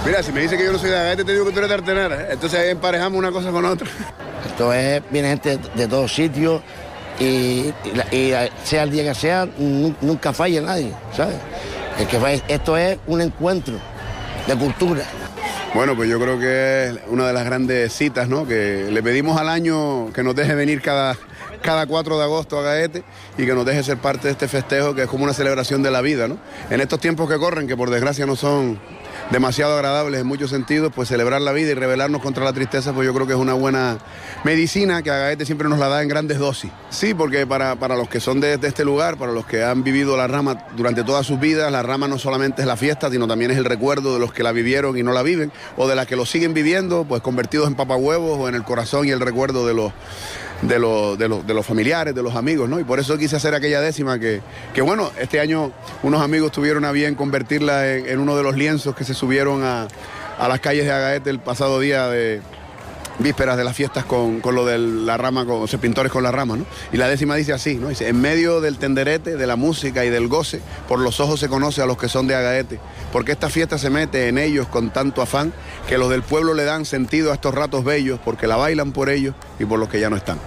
Mira, si me dice que yo no soy de Agaete, te digo que tú eres de Artenara. Entonces ahí emparejamos una cosa con otra. Esto es, viene gente de todos sitios y sea el día que sea, nunca falla nadie, ¿sabes? Esto es un encuentro de cultura. Bueno, pues yo creo que es una de las grandes citas, ¿no? Que le pedimos al año que nos deje venir cada 4 de agosto a Agaete y que nos deje ser parte de este festejo que es como una celebración de la vida, ¿no? En estos tiempos que corren, que por desgracia no son demasiado agradables en muchos sentidos, pues celebrar la vida y rebelarnos contra la tristeza, pues yo creo que es una buena medicina que Agaete siempre nos la da en grandes dosis. Sí, porque para los que son de este lugar, para los que han vivido la rama durante todas sus vidas, la rama no solamente es la fiesta, sino también es el recuerdo de los que la vivieron y no la viven, o de las que lo siguen viviendo, pues convertidos en papahuevos o en el corazón y el recuerdo de los familiares, de los amigos, ¿no? Y por eso quise hacer aquella décima que bueno, este año unos amigos tuvieron a bien convertirla en uno de los lienzos que se subieron a las calles de Agaete el pasado día de vísperas de las fiestas con lo de la rama, con pintores con la rama, ¿no? Y la décima dice así, ¿no? Dice: en medio del tenderete, de la música y del goce, por los ojos se conoce a los que son de Agaete, porque esta fiesta se mete en ellos con tanto afán, que los del pueblo le dan sentido a estos ratos bellos, porque la bailan por ellos y por los que ya no están.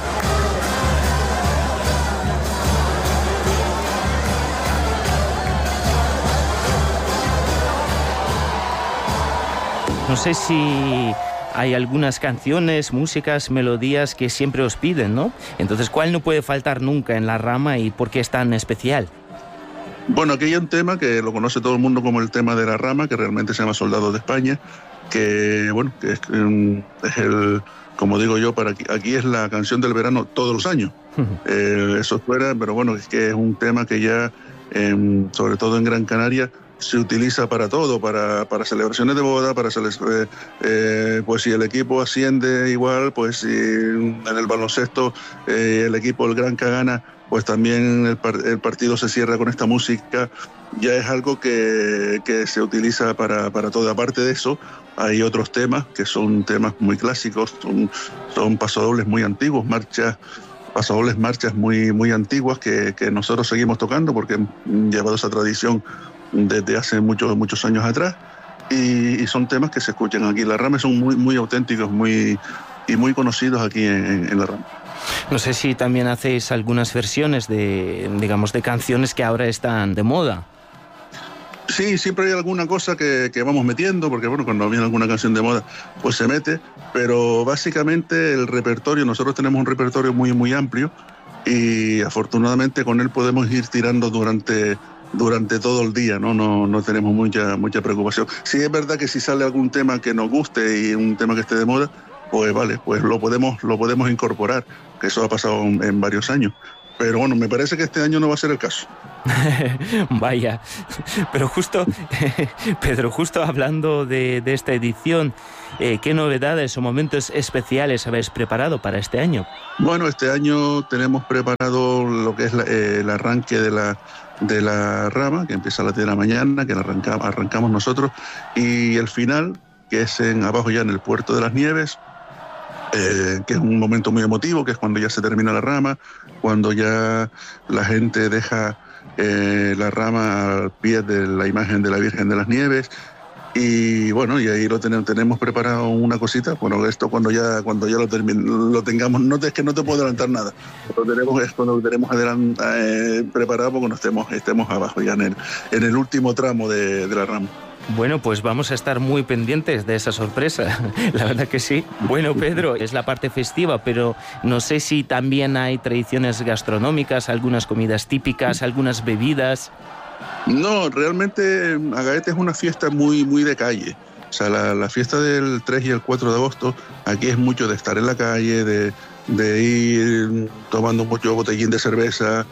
No sé si hay algunas canciones, músicas, melodías que siempre os piden, ¿no? Entonces, ¿cuál no puede faltar nunca en la rama y por qué es tan especial? Bueno, aquí hay un tema que lo conoce todo el mundo como el tema de la rama, que realmente se llama Soldados de España, que bueno, que es el, como digo yo, aquí es la canción del verano todos los años. Eso fuera, pero bueno, es que es un tema que ya, sobre todo en Gran Canaria, se utiliza para todo, para celebraciones de boda, pues si el equipo asciende igual, pues si en el baloncesto el equipo, el Granca gana, pues también el partido se cierra con esta música. Ya es algo que se utiliza para todo. Aparte de eso, hay otros temas que son temas muy clásicos, son pasodobles muy antiguos, marchas muy antiguas que nosotros seguimos tocando porque han llevado esa tradición desde hace muchos años atrás, y son temas que se escuchan aquí. La rama son muy auténticos, muy conocidos aquí en la rama. No sé si también hacéis algunas versiones de canciones que ahora están de moda. Sí, siempre hay alguna cosa que vamos metiendo, porque bueno, cuando viene alguna canción de moda, pues se mete, pero básicamente el repertorio, nosotros tenemos un repertorio muy amplio, y afortunadamente con él podemos ir tirando durante todo el día, no tenemos mucha preocupación. Sí es verdad que si sale algún tema que nos guste y un tema que esté de moda, pues vale, pues lo podemos incorporar, que eso ha pasado en varios años. Pero bueno, me parece que este año no va a ser el caso. Vaya, pero justo, Pedro, justo hablando de esta edición, ¿qué novedades o momentos especiales habéis preparado para este año? Bueno, este año tenemos preparado lo que es el arranque de la rama, que empieza a las 10 de la mañana, que arrancamos nosotros, y el final, que es abajo ya en el Puerto de las Nieves, que es un momento muy emotivo, que es cuando ya se termina la rama, cuando ya la gente deja la rama al pie de la imagen de la Virgen de las Nieves. Y bueno, y ahí tenemos preparado una cosita. Bueno, esto cuando ya lo tengamos, es que no te puedo adelantar nada. Cuando lo tenemos preparado, cuando estemos abajo ya en el último tramo de la rama. Bueno, pues vamos a estar muy pendientes de esa sorpresa, la verdad que sí. Bueno, Pedro, es la parte festiva, pero no sé si también hay tradiciones gastronómicas, algunas comidas típicas, algunas bebidas. No, realmente Agaete es una fiesta muy de calle. O sea, la fiesta del 3 y el 4 de agosto, aquí es mucho de estar en la calle, de ir tomando mucho botellín de cerveza,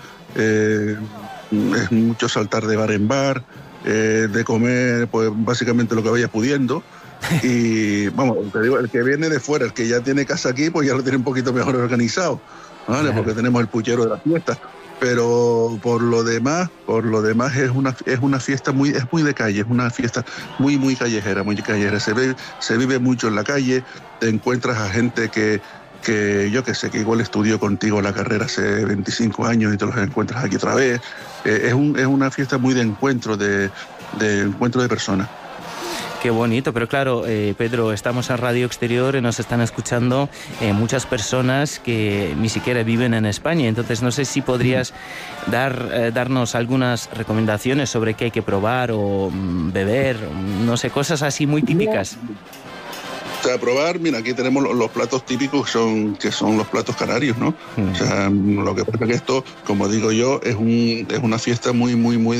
es mucho saltar de bar en bar, de comer pues básicamente lo que vaya pudiendo. Y vamos, te digo, el que viene de fuera, el que ya tiene casa aquí, pues ya lo tiene un poquito mejor organizado, ¿vale? Claro. Porque tenemos el puchero de la fiesta. Pero por lo demás es una fiesta muy de calle, es una fiesta muy callejera, se vive mucho en la calle, te encuentras a gente que yo que sé, que igual estudió contigo la carrera hace 25 años y te los encuentras aquí otra vez. Es una fiesta muy de encuentro de personas. Qué bonito, pero claro, Pedro, estamos en Radio Exterior y nos están escuchando muchas personas que ni siquiera viven en España, entonces no sé si podrías darnos algunas recomendaciones sobre qué hay que probar o beber, no sé, cosas así muy típicas. O sea, probar, mira, aquí tenemos los platos típicos que son los platos canarios, ¿no? O sea, lo que pasa es que esto, como digo yo, es una fiesta muy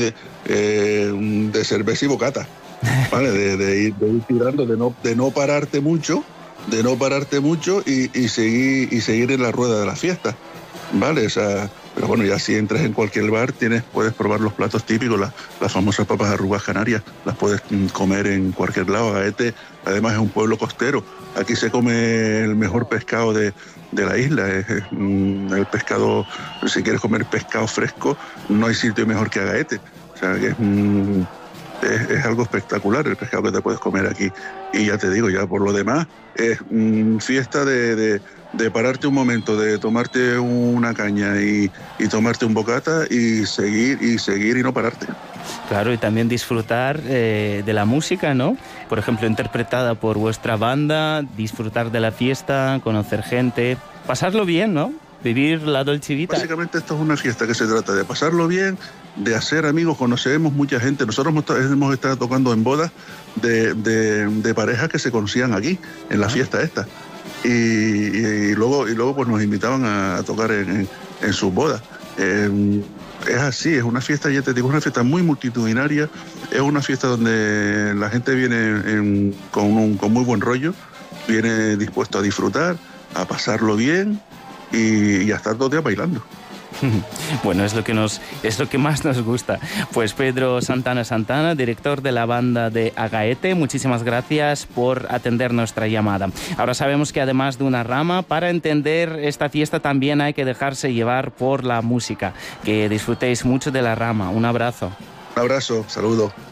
de cerveza y bocata, ¿vale? De ir tirando, de no pararte mucho y seguir en la rueda de la fiesta, ¿vale? O sea, pero bueno, ya si entras en cualquier bar puedes probar los platos típicos, las famosas papas arrugas canarias, las puedes comer en cualquier lado. Agaete, además, es un pueblo costero. Aquí se come el mejor pescado de la isla. El pescado, si quieres comer pescado fresco, no hay sitio mejor que Agaete. O sea, que es algo espectacular el pescado que te puedes comer aquí. Y ya te digo, ya por lo demás, es fiesta de pararte un momento, de tomarte una caña y tomarte un bocata y seguir y no pararte. Claro, y también disfrutar de la música, ¿no? Por ejemplo, interpretada por vuestra banda, disfrutar de la fiesta, conocer gente, pasarlo bien, ¿no? Vivir la Dolce Vita. Básicamente esto es una fiesta que se trata de pasarlo bien, de hacer amigos. Conocemos mucha gente. Nosotros hemos estado tocando en bodas de parejas que se conocían aquí, en la fiesta esta. Y luego pues nos invitaban a tocar en sus bodas. Es así, es una fiesta, ya te digo, es una fiesta muy multitudinaria, es una fiesta donde la gente viene con muy buen rollo, viene dispuesto a disfrutar, a pasarlo bien y a estar todo el día bailando. Bueno, es lo que más nos gusta. Pues Pedro Santana, director de la banda de Agaete, muchísimas gracias por atender nuestra llamada. Ahora sabemos que además de una rama, para entender esta fiesta también hay que dejarse llevar por la música. Que disfrutéis mucho de la rama. Un abrazo. Un abrazo, saludos.